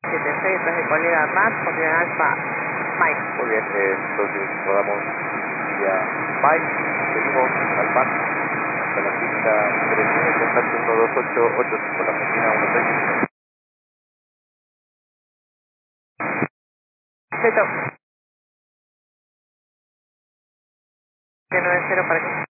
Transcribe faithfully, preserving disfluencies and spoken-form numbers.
siete seis, tras el colega Matt, continuar Alfa Mike. Muy bien, eh, entonces rodamos ya Mike, seguimos al mar hasta la pista tres nueve, contacto uno dos ocho ocho cinco, la Argentina uno seis. Perfecto. siete nueve cero para aquí.